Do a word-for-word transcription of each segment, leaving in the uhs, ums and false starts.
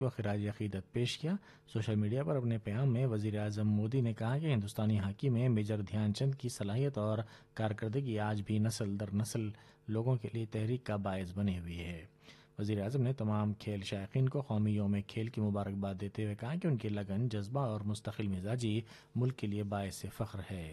کو خراج عقیدت پیش کیا۔ سوشل میڈیا پر اپنے پیام میں وزیر اعظم مودی نے کہا کہ ہندوستانی ہاکی میں میجر دھیان چند کی صلاحیت اور کارکردگی آج بھی نسل در نسل لوگوں کے لیے تحریک کا باعث بنے ہوئی ہے۔ وزیر اعظم نے تمام کھیل شائقین کو قومی یوم کھیل کی مبارکباد دیتے ہوئے کہا کہ ان کی لگن، جذبہ اور مستقل مزاجی ملک کے لیے باعث فخر ہے۔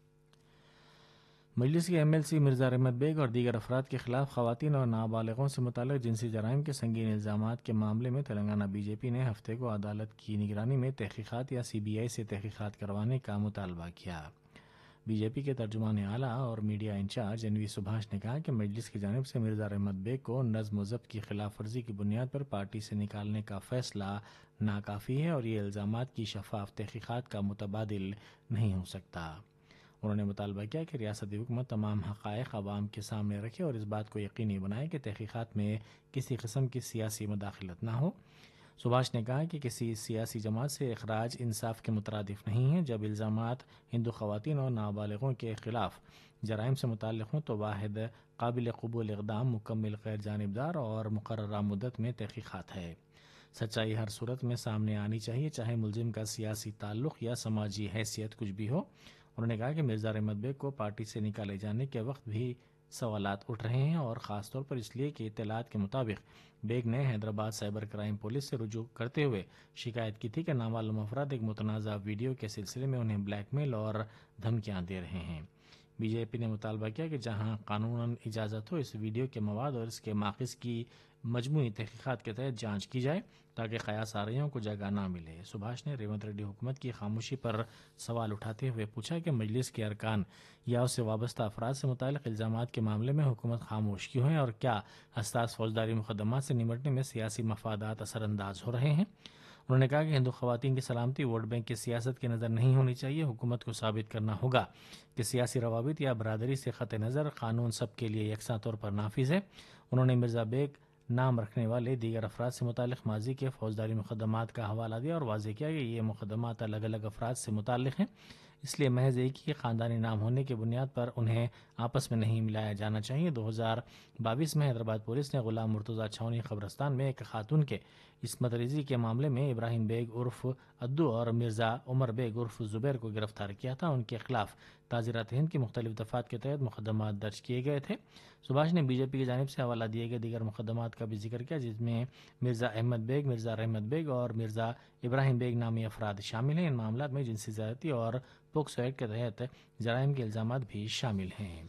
مجلس کے ایم ایل سی مرزا رحمت بیگ اور دیگر افراد کے خلاف خواتین اور نابالغوں سے متعلق جنسی جرائم کے سنگین الزامات کے معاملے میں تلنگانہ بی جے پی نے ہفتے کو عدالت کی نگرانی میں تحقیقات یا سی بی آئی سے تحقیقات کروانے کا مطالبہ کیا۔ بی جے پی کے ترجمان اعلیٰ اور میڈیا انچارج این وی سبھاش نے کہا کہ مجلس کی جانب سے مرزا رحمت بیگ کو نظم و ضبط کی خلاف ورزی کی بنیاد پر پارٹی سے نکالنے کا فیصلہ ناکافی ہے اور یہ الزامات کی شفاف تحقیقات کا متبادل نہیں ہو سکتا۔ انہوں نے مطالبہ کیا کہ ریاستی حکومت تمام حقائق عوام کے سامنے رکھے اور اس بات کو یقینی بنائے کہ تحقیقات میں کسی قسم کی سیاسی مداخلت نہ ہو۔ سبھاش نے کہا کہ کسی سیاسی جماعت سے اخراج انصاف کے مترادف نہیں ہے۔ جب الزامات ہندو خواتین اور نابالغوں کے خلاف جرائم سے متعلق ہوں تو واحد قابل قبول اقدام مکمل غیر جانبدار اور مقررہ مدت میں تحقیقات ہے۔ سچائی ہر صورت میں سامنے آنی چاہیے، چاہے ملزم کا سیاسی تعلق یا سماجی حیثیت کچھ بھی ہو۔ انہوں نے کہا کہ مرزا رحمت بیگ کو پارٹی سے نکالے جانے کے وقت بھی سوالات اٹھ رہے ہیں اور خاص طور پر اس لیے کہ اطلاعات کے مطابق بیگ نے حیدرآباد سائبر کرائم پولیس سے رجوع کرتے ہوئے شکایت کی تھی کہ نامعلوم افراد ایک متنازع ویڈیو کے سلسلے میں انہیں بلیک میل اور دھمکیاں دے رہے ہیں۔ بی جے پی نے مطالبہ کیا کہ جہاں قانوناً اجازت ہو اس ویڈیو کے مواد اور اس کے ماخذ کی مجموعی تحقیقات کے تحت جانچ کی جائے تاکہ قیاس آراریوں کو جگہ نہ ملے۔ سبھاش نے ریونت ریڈی حکومت کی خاموشی پر سوال اٹھاتے ہوئے پوچھا کہ مجلس کے ارکان یا اس سے وابستہ افراد سے متعلق الزامات کے معاملے میں حکومت خاموش کیوں ہے اور کیا حساس فوجداری مقدمات سے نمٹنے میں سیاسی مفادات اثر انداز ہو رہے ہیں۔ انہوں نے کہا کہ ہندو خواتین کی سلامتی ووٹ بینک کی سیاست کی نظر نہیں ہونی چاہیے۔ حکومت کو ثابت کرنا ہوگا کہ سیاسی روابط یا برادری سے قطع نظر قانون سب کے لیے یکساں طور پر نافذ ہے۔ انہوں نے مرزا بیگ نام رکھنے والے دیگر افراد سے متعلق ماضی کے فوجداری مقدمات کا حوالہ دیا اور واضح کیا کہ یہ مقدمات الگ الگ افراد سے متعلق ہیں، اس لیے محض ایک ہی خاندانی نام ہونے کی بنیاد پر انہیں آپس میں نہیں ملایا جانا چاہیے۔ دو ہزار بائیس میں حیدرآباد پولیس نے غلام مرتضیٰ چھاونی قبرستان میں ایک خاتون کے عصمت ریزی کے معاملے میں ابراہیم بیگ عرف ادو اور مرزا عمر بیگ عرف زبیر کو گرفتار کیا تھا۔ ان کے خلاف تعزیرات ہند کی مختلف دفعات کے تحت مقدمات درج کیے گئے تھے۔ سبھاش نے بی جے پی کی جانب سے حوالہ دیے گئے دیگر مقدمات کا بھی ذکر کیا جس میں مرزا احمد بیگ، مرزا رحمت بیگ اور مرزا ابراہیم بیگ نامی افراد شامل ہیں۔ ان معاملات میں جنسی زیادتی اور پوکسو ایکٹ کے تحت جرائم کے الزامات بھی شامل ہیں۔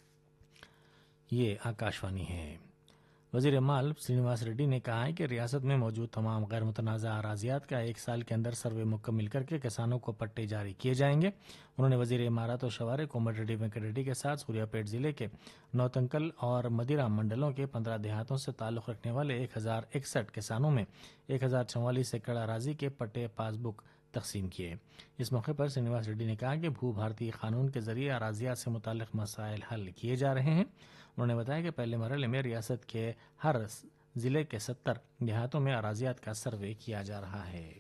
یہ آکاشوانی ہے۔ وزیر مال سرینواس ریڈی نے کہا ہے کہ ریاست میں موجود تمام غیر متنازع اراضیات کا ایک سال کے اندر سروے مکمل کر کے کسانوں کو پٹے جاری کیے جائیں گے۔ انہوں نے وزیر امارات اور شوارے کومر ریڈی وینکٹ ریڈی کے ساتھ سوریا پیٹ ضلع کے نوتنکل اور مدیرا منڈلوں کے پندرہ دیہاتوں سے تعلق رکھنے والے ایک ہزار اکسٹھ کسانوں میں ایک ہزار چوالیس ایکڑ اراضی کے پٹے پاس بک تقسیم کیے۔ اس موقع پر سرینواس ریڈی نے کہا کہ بھو بھارتی قانون کے ذریعے اراضیات سے متعلق مسائل حل کیے جا رہے ہیں۔ انہوں نے بتایا کہ پہلے مرحلے میں ریاست کے ہر ضلع کے ستر دیہاتوں میں اراضیات کا سروے کیا جا رہا ہے۔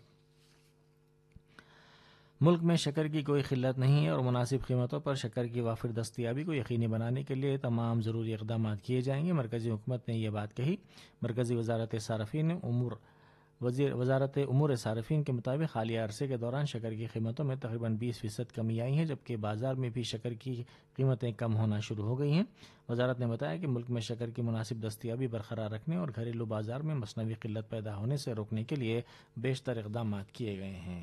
ملک میں شکر کی کوئی قلت نہیں ہے اور مناسب قیمتوں پر شکر کی وافر دستیابی کو یقینی بنانے کے لیے تمام ضروری اقدامات کیے جائیں گے۔ مرکزی حکومت نے یہ بات کہی۔ مرکزی وزارت صارفین امور وزیر وزارت امور صارفین کے مطابق حالیہ عرصے کے دوران شکر کی قیمتوں میں تقریباً بیس فیصد کمی آئی ہے جبکہ بازار میں بھی شکر کی قیمتیں کم ہونا شروع ہو گئی ہیں۔ وزارت نے بتایا کہ ملک میں شکر کی مناسب دستیابی برقرار رکھنے اور گھریلو بازار میں مصنوعی قلت پیدا ہونے سے روکنے کے لیے بیشتر اقدامات کیے گئے ہیں۔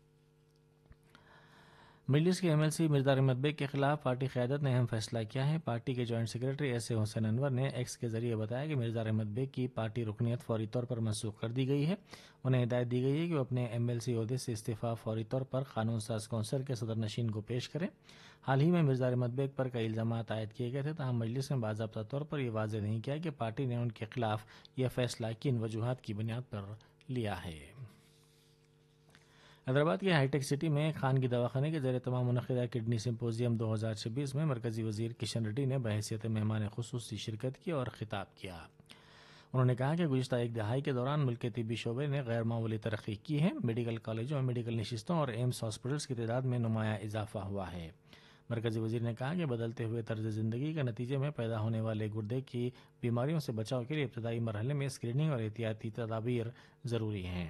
مجلس کے ایم ایل سی مرزا رحمت بیگ کے خلاف پارٹی قیادت نے اہم فیصلہ کیا ہے۔ پارٹی کے جوائنٹ سیکرٹری ایس اے حسین انور نے ایکس کے ذریعے بتایا کہ مرزا رحمت بیگ کی پارٹی رکنیت فوری طور پر منسوخ کر دی گئی ہے۔ انہیں ہدایت دی گئی ہے کہ وہ اپنے ایم ایل سی عہدے سے استعفیٰ فوری طور پر قانون ساز کونسل کے صدر نشین کو پیش کریں۔ حال ہی میں مرزا رحمت بیگ پر کئی الزامات عائد کیے گئے تھے تاہم مجلس نے باضابطہ طور پر یہ واضح نہیں کیا کہ پارٹی نے ان کے خلاف یہ فیصلہ کن وجوہات کی بنیاد پر لیا ہے۔ حیدرآباد کے ہائی ٹیک سٹی میں خانگی دواخانے کے زیر اہتمام منعقدہ کڈنی سمپوزیم دو ہزار چھبیس میں مرکزی وزیر کشن ریڈی نے بحیثیت مہمان خصوصی شرکت کی اور خطاب کیا۔ انہوں نے کہا کہ گزشتہ ایک دہائی کے دوران ملک کے طبی شعبے نے غیر معمولی ترقی کی ہے۔ میڈیکل کالجوں اور میڈیکل نشستوں اور ایمس ہاسپٹلس کی تعداد میں نمایاں اضافہ ہوا ہے۔ مرکزی وزیر نے کہا کہ بدلتے ہوئے طرز زندگی کے نتیجے میں پیدا ہونے والے گردے کی بیماریوں سے بچاؤ کے لیے ابتدائی مرحلے میں اسکریننگ اور احتیاطی تدابیر ضروری ہیں۔